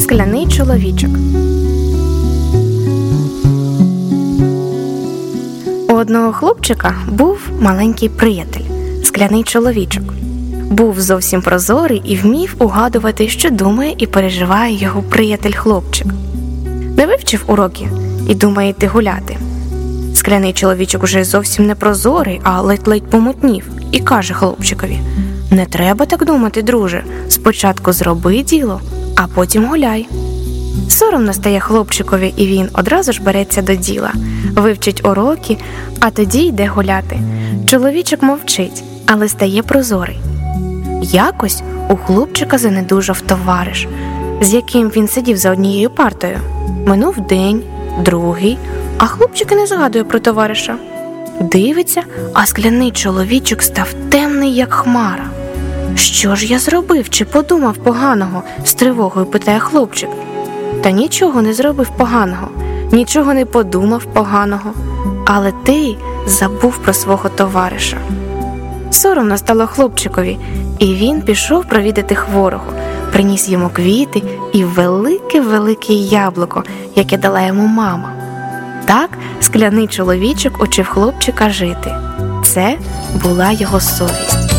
Скляний чоловічок. У одного хлопчика був маленький приятель – скляний чоловічок. Був зовсім прозорий і вмів угадувати, що думає і переживає його приятель-хлопчик. Не вивчив уроки і думає йти гуляти. Скляний чоловічок уже зовсім не прозорий, а ледь-ледь помутнів і каже хлопчикові: «Не треба так думати, друже, спочатку зроби діло, а потім гуляй». Соромно стає хлопчикові, і він одразу ж береться до діла, вивчить уроки, а тоді йде гуляти. Чоловічок мовчить, але стає прозорий. Якось у хлопчика занедужав товариш, з яким він сидів за однією партою. Минув день, другий, а хлопчик і не згадує про товариша. Дивиться, а скляний чоловічок став темний, як хмара. «Що ж я зробив, чи подумав поганого?» – з тривогою питає хлопчик. Та нічого не зробив поганого, нічого не подумав поганого, але ти забув про свого товариша. Соромно стало хлопчикові, і він пішов провідати хворого, приніс йому квіти і велике-велике яблуко, яке дала йому мама. Так скляний чоловічок учив хлопчика жити. Це була його совість.